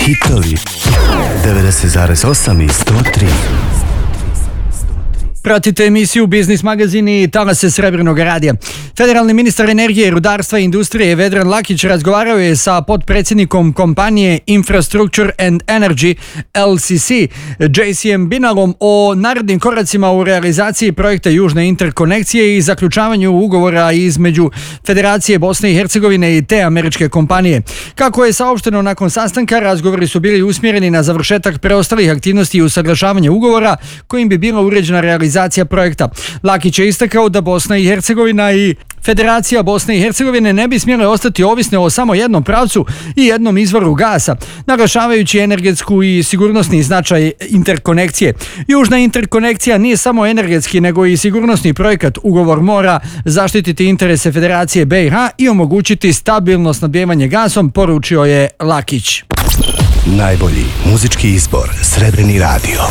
Hitovi 90,8 i 103. Pratite emisiju Biznis magazin i talase Srebrnog radija. Federalni ministar energije, rudarstva i industrije Vedran Lakić razgovarao je sa potpredsjednikom kompanije Infrastructure and Energy LCC JCM Binalom o narednim koracima u realizaciji projekta Južne interkonekcije i zaključavanju ugovora između Federacije Bosne i Hercegovine i te američke kompanije. Kako je saopšteno nakon sastanka, razgovori su bili usmjereni na završetak preostalih aktivnosti i usaglašavanje ugovora kojim bi bila uređena realizacija projekta. Lakić je istakao da Bosna i Hercegovina i Federacija Bosne i Hercegovine ne bi smjele ostati ovisne o samo jednom pravcu i jednom izvoru gasa, naglašavajući energetsku i sigurnosni značaj interkonekcije. Južna interkonekcija nije samo energetski nego i sigurnosni projekat. Ugovor mora zaštititi interese Federacije BiH i omogućiti stabilno snabdijevanje gasom, poručio je Lakić. Najbolji muzički izbor Srebrni radio.